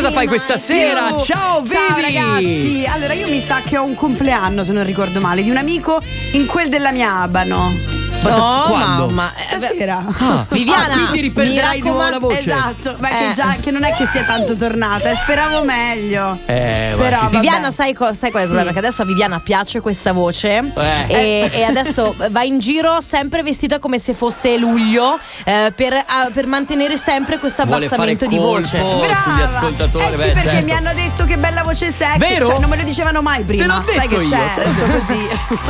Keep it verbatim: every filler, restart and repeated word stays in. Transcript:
cosa fai questa sera? You. Ciao, Vivi! Ciao ragazzi. Allora io mi sa che ho un compleanno, se non ricordo male, di un amico in quel della mia Abano. No, quando? Ma stasera. Ah, Viviana, ah, quindi riperderai di nuovo la voce. Esatto, ma Eh. che già che non è che sia tanto tornata, eh, speravo meglio. Eh, Però, ma sì, sì. Viviana, sai, co- sai qual è il Sì. problema? Che adesso a Viviana piace questa voce Eh. e, e adesso va in giro sempre vestita come se fosse luglio eh, per, a- per mantenere sempre questo Vuole fare abbassamento di colpo voce. sugli ascoltatori. Eh sì, Beh, perché certo. mi hanno detto che bella voce sexy. Vero? Cioè, non me lo dicevano mai prima. Te l'ho Sai detto che io, c'è, te l'ho adesso detto. così.